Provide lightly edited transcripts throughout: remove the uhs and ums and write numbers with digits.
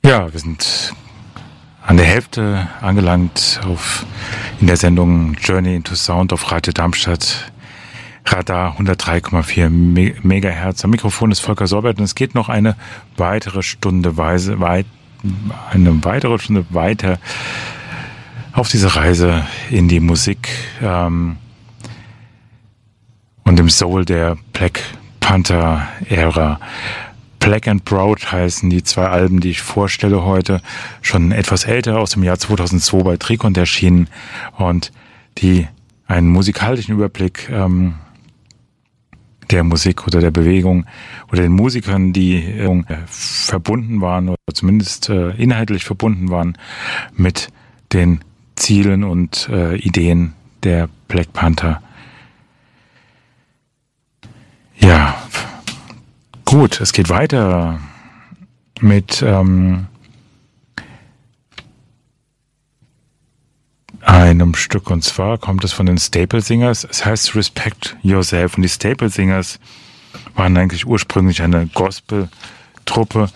Ja, wir sind an der Hälfte angelangt in der Sendung Journey into Sound auf Radio Darmstadt. Radar 103,4 Megahertz. Am Mikrofon ist Volker Sorbert und es geht noch eine weitere Stunde weiter auf diese Reise in die Musik und im Soul der Black Panther Ära. Black and Proud heißen die zwei Alben, die ich vorstelle heute, schon etwas älter, aus dem Jahr 2002 bei Trikont erschienen und die einen musikalischen Überblick der Musik oder der Bewegung oder den Musikern, die verbunden waren oder zumindest inhaltlich verbunden waren mit den Zielen und Ideen der Black Panther. Ja, gut, es geht weiter mit einem Stück, und zwar kommt es von den Staple Singers. Es heißt Respect Yourself, und die Staple Singers waren eigentlich ursprünglich eine Gospel-Truppe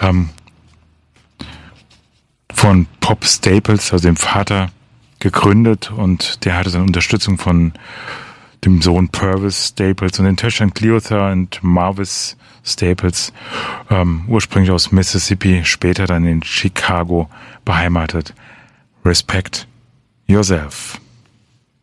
von Pop Staples, also dem Vater, gegründet, und der hatte dann Unterstützung von dem Sohn Purvis Staples und den Töchtern Cleotha und Marvis Staples, ursprünglich aus Mississippi, später dann in Chicago beheimatet. Respect Yourself.